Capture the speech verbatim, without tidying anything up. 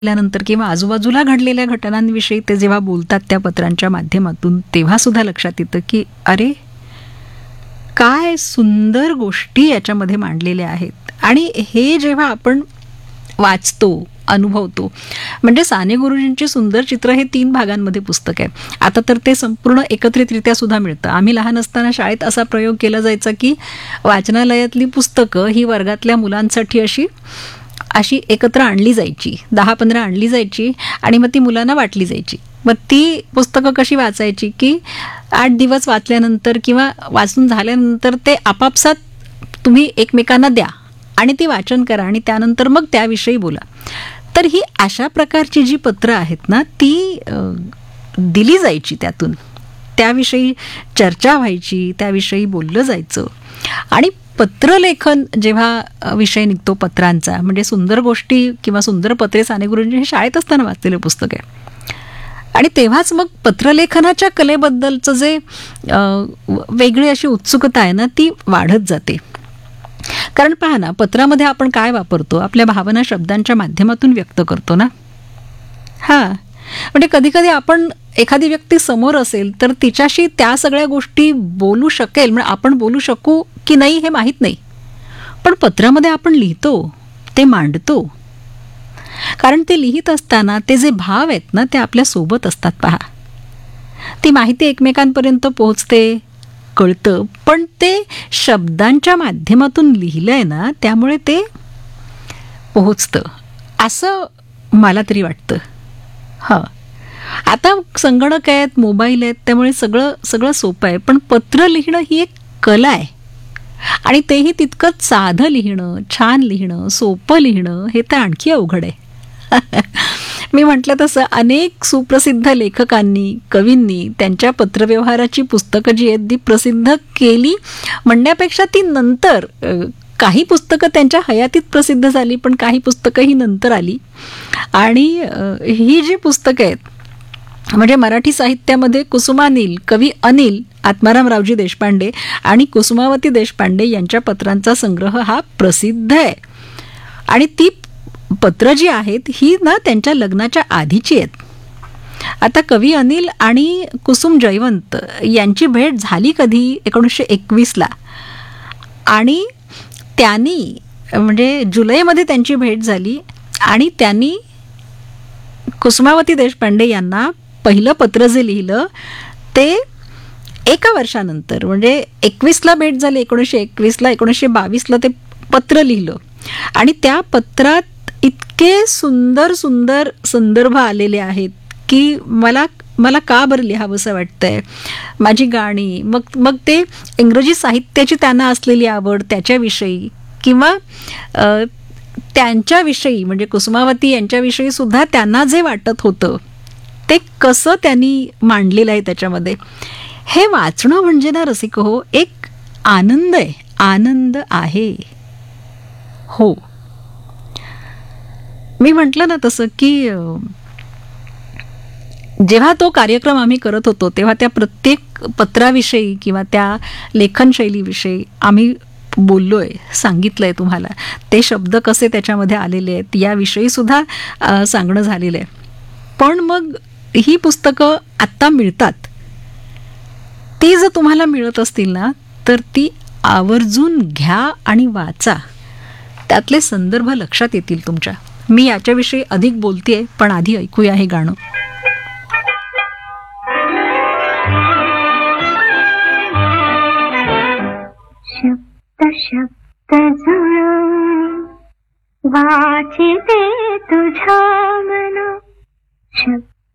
ल्यानंतर किंवा आजूबाजूला घडलेल्या घटनांविषयी ते जेव्हा बोलतात त्या पत्रांच्या माध्यमातून, तेव्हा सुद्धा लक्षात येतं की अरे काय सुंदर गोष्टी याच्यामध्ये मांडलेल्या आहेत. आणि हे जेव्हा आपण वाचतो, अनुभवतो, म्हणजे साने गुरुजींची सुंदर चित्र हे तीन भागांमध्ये पुस्तक आहे. आता तर ते संपूर्ण एकत्रितरित्या सुद्धा मिळतं. आम्ही लहान असताना शाळेत असा प्रयोग केला जायचा की वाचनालयातली पुस्तकं ही वर्गातल्या मुलांसाठी अशी अशी एकत्र आणली जायची, दहा पंधरा आणली जायची आणि मग ती मुलांना वाटली जायची. मग ती पुस्तकं कशी वाचायची की आठ दिवस वाचल्यानंतर किंवा वाचून झाल्यानंतर ते आपापसात तुम्ही एकमेकांना द्या आणि ती वाचन करा आणि त्यानंतर मग त्याविषयी बोला. तर ही अशा प्रकारची जी पत्रं आहेत ना ती दिली जायची, त्यातून त्याविषयी चर्चा व्हायची, त्याविषयी बोललं जायचं. आणि पत्रलेखन जेव्हा विषय निघतो पत्रांचा, म्हणजे सुंदर गोष्टी किंवा सुंदर पत्रे साने गुरुजी हे शाळेत असताना वाचलेलं पुस्तक आहे. आणि तेव्हाच मग पत्रलेखनाच्या कलेबद्दलचं जे वेगळी अशी उत्सुकता आहे ना ती वाढत जाते. कारण पहा ना, पत्रामध्ये आपण काय वापरतो, आपल्या भावना शब्दांच्या माध्यमातून व्यक्त करतो ना. हां, म्हणजे कधी कधी आपण एखादी व्यक्ती समोर असेल तर तिच्याशी त्या सगळ्या गोष्टी बोलू शकेल, म्हणजे आपण बोलू शकू की नाही हे माहीत नाही, पण पत्रामध्ये आपण लिहितो, ते मांडतो. कारण ते लिहित असताना ते जे भाव आहेत ना ते आपल्या सोबत असतात. पहा, ती माहिती एकमेकांपर्यंत पोहोचते, कळतं, पण ते शब्दांच्या माध्यमातून लिहिलंय ना त्यामुळे ते पोहोचतं, असं मला तरी वाटतं. हां, आता संगणक आहेत, मोबाईल आहेत, त्यामुळे सगळं सगळं सोपं आहे, पण पत्र लिहिणं ही एक कला आहे. आणि तेही तितकंच साधं लिहिणं, छान लिहिणं, सोपं लिहिणं हे तर आणखी अवघड आहे. मी म्हटलं तसं अनेक सुप्रसिद्ध लेखकांनी, कवींनी त्यांच्या पत्रव्यवहाराची पुस्तकं जी आहेत ती प्रसिद्ध केली म्हणण्यापेक्षा ती नंतर, काही पुस्तकं त्यांच्या हयातीत प्रसिद्ध झाली पण काही पुस्तकं ही नंतर आली. आणि ही जी पुस्तकं आहेत म्हणजे मराठी साहित्यामध्ये कुसुमानील, कवी अनिल आत्मारामरावजी देशपांडे आणि कुसुमावती देशपांडे यांच्या पत्रांचा संग्रह हा प्रसिद्ध आहे. आणि ती पत्र जी आहेत ही ना त्यांच्या लग्नाच्या आधीची आहेत. आता कवी अनिल आणि कुसुम जयवंत यांची भेट झाली कधी, एकोणीसशे एकवीसला, आणि त्यांनी म्हणजे जुलैमध्ये त्यांची भेट झाली आणि त्यांनी कुसुमावती देशपांडे यांना पहिलं पत्र जे लिहिलं ते एका वर्षानंतर, म्हणजे एकवीसला भेट झाली एकोणीसशे एकवीसला, एकोणीसशे बावीसला ते पत्र लिहिलं. आणि त्या पत्रात इतके सुंदर सुंदर संदर्भ आलेले आहेत की मला मला का बरं लिहावंसं वाटतंय. माझी गाणी, मग मग ते इंग्रजी साहित्याची त्यांना असलेली आवड त्याच्याविषयी किंवा त्यांच्याविषयी म्हणजे कुसुमावती यांच्याविषयी सुद्धा त्यांना जे वाटत होतं ते कसं त्यांनी मांडलेलं आहे त्याच्यामध्ये. हे वाचणं म्हणजे ना रसिक हो एक आनंद आहे, आनंद आहे. हो, मी म्हटलं ना तसं की जेव्हा तो कार्यक्रम आम्ही करत होतो तेव्हा त्या प्रत्येक पत्राविषयी किंवा त्या लेखनशैलीविषयी आम्ही बोललोय, सांगितलंय तुम्हाला, ते शब्द कसे त्याच्यामध्ये आलेले आहेत याविषयी सुद्धा सांगणं झालेलं आहे. पण मग ही पुस्तकं आत्ता मिळतात, ती जर तुम्हाला मिळत असतील ना तर ती आवर्जून घ्या आणि वाचा, त्यातले संदर्भ लक्षात येतील तुमच्या. मी याच्याविषयी अधिक बोलतेय पण आधी ऐकूया हे गाणं. शब्द शब्द जुळून वाचिते तुझ्या मना, शब्द